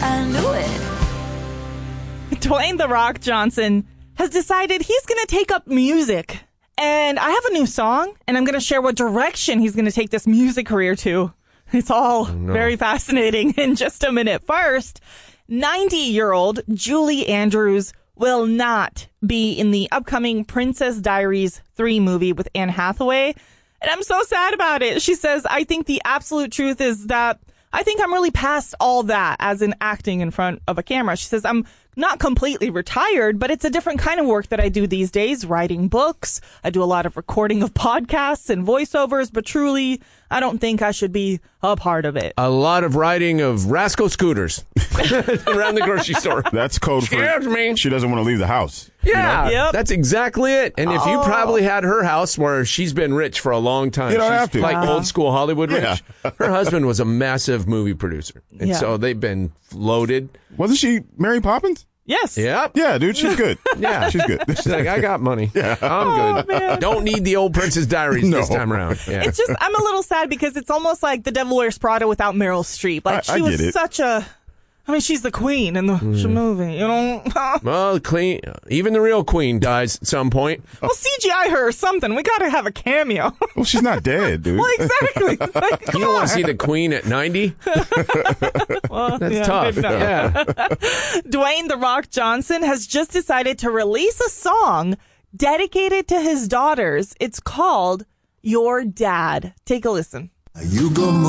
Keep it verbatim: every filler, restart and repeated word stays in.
I knew it. Dwayne "The Rock" Johnson has decided he's going to take up music. And I have a new song, and I'm going to share what direction he's going to take this music career to. It's all oh, no. very fascinating in just a minute. First, ninety-year-old Julie Andrews will not be in the upcoming Princess Diaries three movie with Anne Hathaway. And I'm so sad about it. She says, I think the absolute truth is that I think I'm really past all that as in acting in front of a camera. She says, I'm not completely retired, but it's a different kind of work that I do these days, writing books. I do a lot of recording of podcasts and voiceovers, but truly, I don't think I should be a part of it. A lot of riding of Rascal scooters around the grocery store. That's code for Excuse me. She doesn't want to leave the house. Yeah, you know? Yep. That's exactly it. And if you Oh. probably had her house where she's been rich for a long time. You don't she's have to. like Uh-huh. old school Hollywood rich. Yeah. Her husband was a massive movie producer. And Yeah. so they've been loaded. Wasn't she Mary Poppins? Yes. Yep. Yeah, dude, she's good. Yeah. She's good. She's like, I got money. Yeah. I'm Oh, good. man. Don't need the old Princess Diaries No. this time around. Yeah. It's just, I'm a little sad because it's almost like The Devil Wears Prada without Meryl Streep. Like, I- I she was get it. such a, I mean, she's the queen in the Mm. movie, you know? Well, the queen, even the real queen dies at some point. Well, C G I her or something. We got to have a cameo. Well, she's not dead, dude. Well, exactly. Like, You don't want to see the queen at ninety? well, That's yeah, tough. maybe not. Yeah. Dwayne "The Rock" Johnson has just decided to release a song dedicated to his daughters. It's called Your Dad. Take a listen. You go